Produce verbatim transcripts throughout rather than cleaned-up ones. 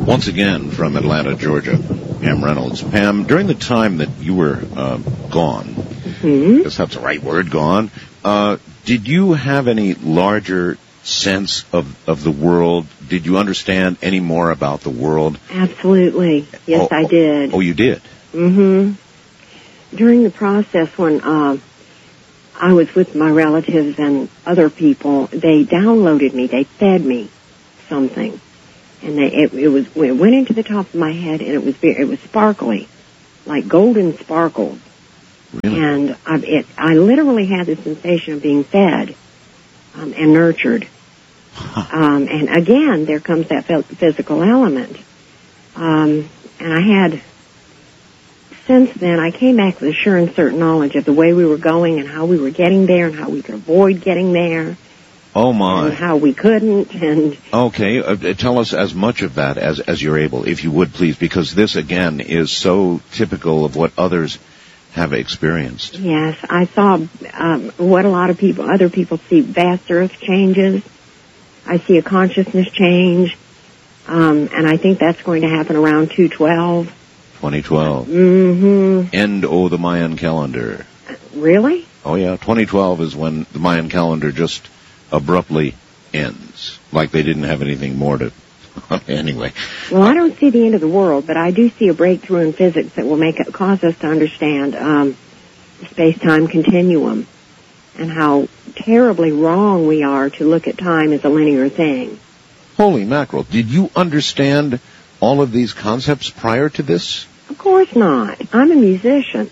Once again from Atlanta, Georgia, Pam Reynolds. Pam, during the time that you were uh, gone, mm-hmm. I guess that's the right word, gone, uh, did you have any larger sense of, of the world? Did you understand any more about the world? Absolutely. Yes, oh, I did. Oh, you did? Mm-hmm. During the process when uh, I was with my relatives and other people, they downloaded me, they fed me something. And they, it, it was it went into the top of my head, and it was it was sparkly, like golden sparkle. Really? And I, it, I literally had the sensation of being fed um, and nurtured. Huh. Um, and again, there comes that physical element. Um, and I had, since then, I came back with a sure and certain knowledge of the way we were going and how we were getting there and how we could avoid getting there. Oh, my. And how we couldn't, and... Okay, uh, tell us as much of that as, as you're able, if you would, please, because this, again, is so typical of what others have experienced. Yes, I saw um, what a lot of people, other people see, vast earth changes. I see a consciousness change, um, and I think that's going to happen around two twelve. twenty twelve. Mm-hmm. End of the Mayan calendar. Really? Oh, yeah, twenty twelve is when the Mayan calendar just abruptly ends, like they didn't have anything more to... Anyway. Well, I don't see the end of the world, but I do see a breakthrough in physics that will make it, cause us to understand um, the space-time continuum and how terribly wrong we are to look at time as a linear thing. Holy mackerel. Did you understand all of these concepts prior to this? Of course not. I'm a musician.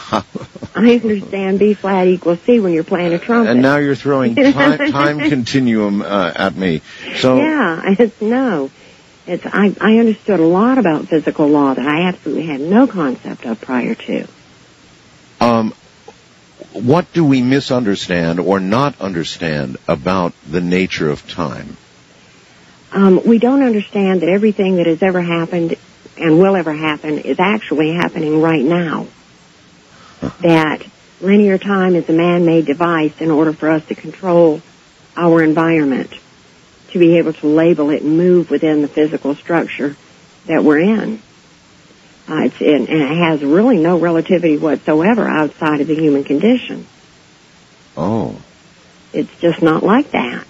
I understand B flat equals C when you're playing a trumpet. And now you're throwing time, time continuum uh, at me. So yeah, it's no. It's I, I understood a lot about physical law that I absolutely had no concept of prior to. Um, what do we misunderstand or not understand about the nature of time? Um, we don't understand that everything that has ever happened and will ever happen is actually happening right now. That linear time is a man-made device in order for us to control our environment, to be able to label it and move within the physical structure that we're in. Uh, it's in, and it has really no relativity whatsoever outside of the human condition. Oh. It's just not like that.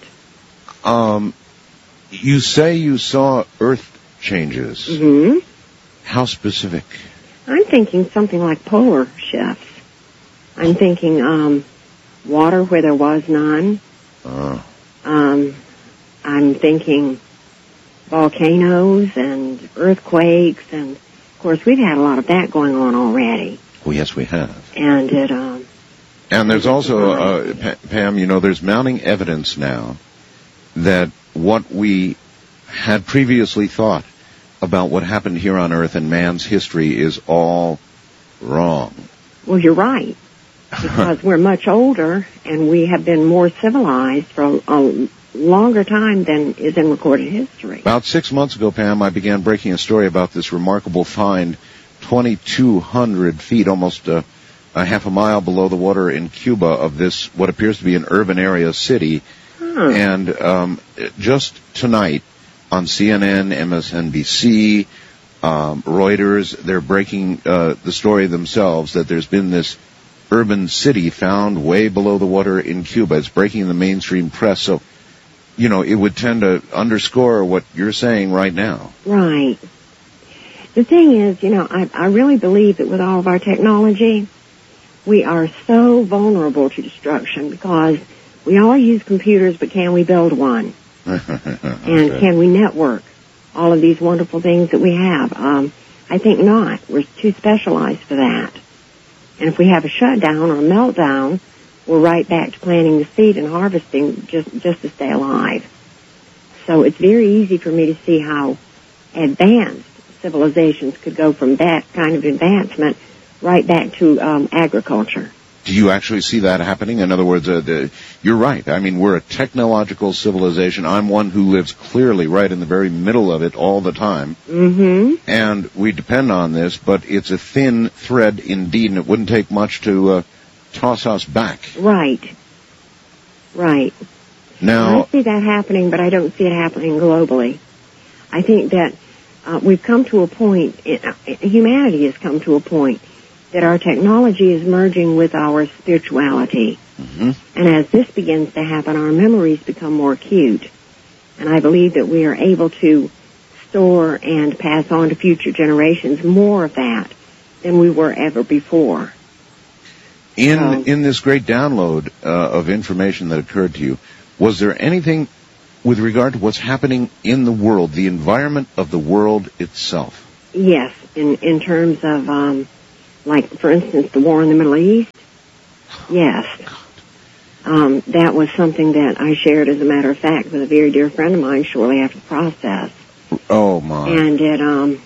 Um, you say you saw Earth changes. Mm-hmm. How specific? I'm thinking something like polar shifts. I'm thinking um, water where there was none. Oh. Um, I'm thinking volcanoes and earthquakes, and of course we've had a lot of that going on already. Oh, yes, we have. And it. Um, and there's also, uh, pa- Pam, you know, there's mounting evidence now that what we had previously thought about what happened here on Earth and man's history is all wrong. Well, you're right, because we're much older and we have been more civilized for a, a longer time than is in recorded history. About six months ago, Pam, I began breaking a story about this remarkable find, twenty-two hundred feet, almost a, a half a mile below the water in Cuba, of this, what appears to be an urban area city. Huh. And um, just tonight, on C N N, M S N B C, um, Reuters, they're breaking uh, the story themselves that there's been this urban city found way below the water in Cuba. It's breaking the mainstream press. So, you know, it would tend to underscore what you're saying right now. Right. The thing is, you know, I, I really believe that with all of our technology, we are so vulnerable to destruction because we all use computers, but can we build one? And can we network all of these wonderful things that we have? Um, I think not. We're too specialized for that. And if we have a shutdown or a meltdown, we're right back to planting the seed and harvesting just, just to stay alive. So it's very easy for me to see how advanced civilizations could go from that kind of advancement right back to um, agriculture. Do you actually see that happening? In other words, uh, the, you're right. I mean, we're a technological civilization. I'm one who lives clearly right in the very middle of it all the time. Mm-hmm. And we depend on this, but it's a thin thread indeed, and it wouldn't take much to uh, toss us back. Right. Right. Now, I see that happening, but I don't see it happening globally. I think that uh, we've come to a point, uh, humanity has come to a point that our technology is merging with our spirituality. Mm-hmm. And as this begins to happen, our memories become more acute. And I believe that we are able to store and pass on to future generations more of that than we were ever before. In so, in this great download uh, of information that occurred to you, was there anything with regard to what's happening in the world, the environment of the world itself? Yes, in, in terms of, um, like, for instance, the war in the Middle East, yes. Um, that was something that I shared, as a matter of fact, with a very dear friend of mine shortly after the process. Oh, my. And it, um,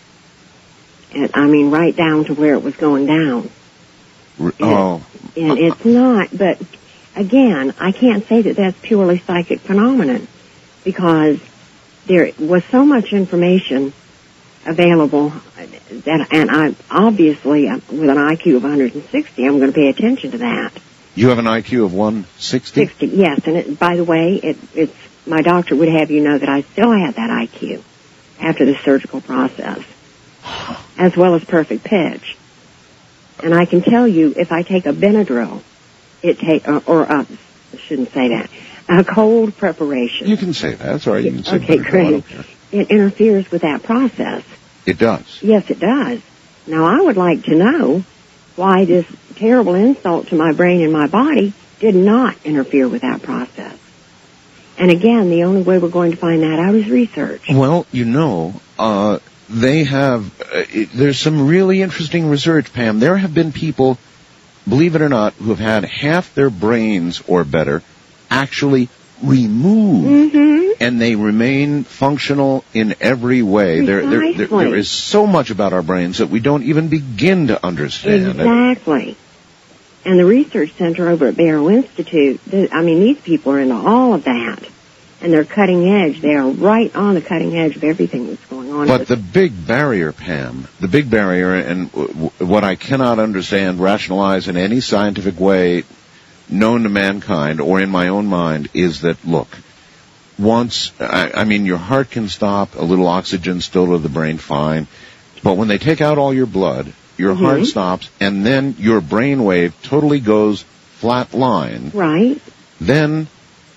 it, I mean, right down to where it was going down. R- oh. And, and it's not, but again, I can't say that that's purely psychic phenomenon, because there was so much information available that, and I obviously, with an I Q of one hundred sixty, I'm going to pay attention to that. You have an I Q of one sixty? sixty, yes. And it, by the way, it, it's my doctor would have you know that I still had that I Q after the surgical process, as well as perfect pitch. And I can tell you, if I take a Benadryl, it take or, or uh, I shouldn't say that, a cold preparation. You can say that. That's all right. You can say okay, Benadryl. great. It interferes with that process. It does. Yes, it does. Now, I would like to know why this terrible insult to my brain and my body did not interfere with that process. And again, the only way we're going to find that out is research. Well, you know, uh, they have, uh, it, there's some really interesting research, Pam. There have been people, believe it or not, who have had half their brains or better actually removed, mm-hmm. and they remain functional in every way. There, there, there, there is so much about our brains that we don't even begin to understand. Exactly. And the research center over at Barrow Institute, I mean, these people are into all of that. And they're cutting edge. They are right on the cutting edge of everything that's going on. But the big barrier, Pam, the big barrier, and w- what I cannot understand, rationalize in any scientific way known to mankind or in my own mind, is that, look, once, I, I mean, your heart can stop, a little oxygen still to the brain, fine. But when they take out all your blood, your mm-hmm. heart stops, and then your brain wave totally goes flat line. Right. Then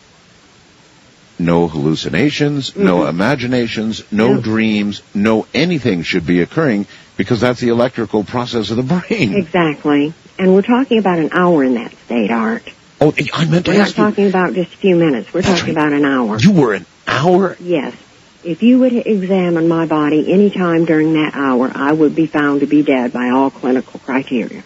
no hallucinations, mm-hmm. no imaginations, no yep. dreams, no anything should be occurring, because that's the electrical process of the brain. Exactly. And we're talking about an hour in that state, Art. Oh, I meant to we're ask you. We're not talking about just a few minutes. We're That's talking right. about an hour. You were an hour? Yes. If you would examine my body any time during that hour, I would be found to be dead by all clinical criteria.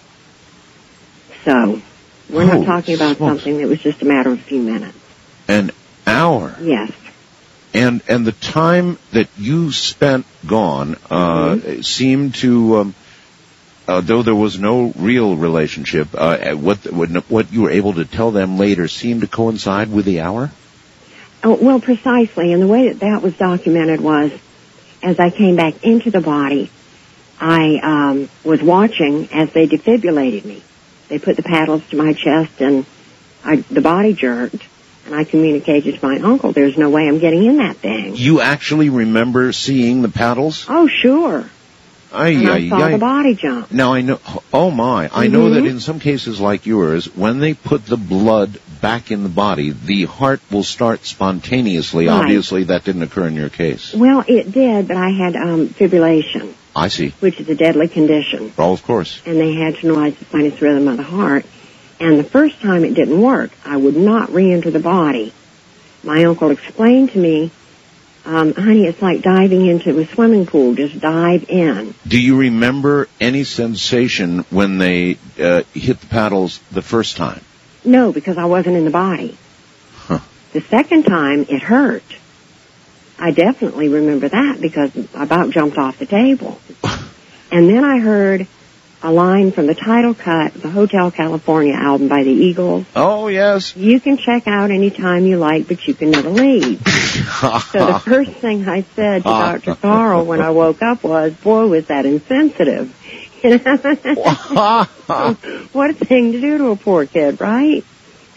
So, we're oh, not talking about smokes. something that was just a matter of a few minutes. An hour? Yes. And and the time that you spent gone uh, mm-hmm. seemed to, um, uh, though there was no real relationship, uh, what, what what you were able to tell them later seemed to coincide with the hour? Oh, well, precisely. And the way that that was documented was, as I came back into the body, I um, was watching as they defibrillated me. They put the paddles to my chest, and I, the body jerked. And I communicated to my uncle, there's no way I'm getting in that thing. You actually remember seeing the paddles? Oh, sure. Aye, and I aye, saw aye. the body jump. Now, I know, oh my, I mm-hmm. know that in some cases like yours, when they put the blood back in the body, the heart will start spontaneously. Right. Obviously, that didn't occur in your case. Well, it did, but I had um, fibrillation. I see. Which is a deadly condition. Oh, of course. And they had to analyze the sinus rhythm of the heart. And the first time it didn't work. I would not re-enter the body. My uncle explained to me, um, honey, it's like diving into a swimming pool. Just dive in. Do you remember any sensation when they uh, hit the paddles the first time? No, because I wasn't in the body. Huh. The second time, it hurt. I definitely remember that because I about jumped off the table. And then I heard a line from the title cut of the Hotel California album by the Eagles. Oh, yes. You can check out any time you like, but you can never leave. So the first thing I said to Doctor Carl when I woke up was, boy, was that insensitive. You know? What a thing to do to a poor kid, right?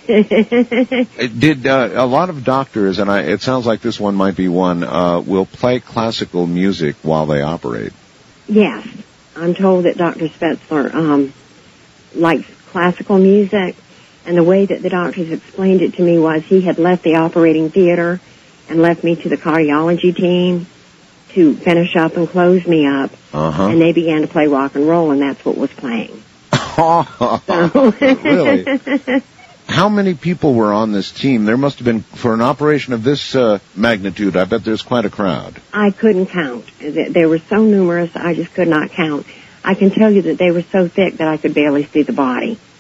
Did uh, a lot of doctors, and I, it sounds like this one might be one, uh, will play classical music while they operate? Yes. I'm told that Doctor Spetzler um, likes classical music, and the way that the doctors explained it to me was he had left the operating theater and left me to the cardiology team to finish up and close me up, uh-huh. and they began to play rock and roll, and that's what was playing. So. Really? How many people were on this team? There must have been, for an operation of this uh, magnitude, I bet there's quite a crowd. I couldn't count. They were so numerous, I just could not count. I can tell you that they were so thick that I could barely see the body.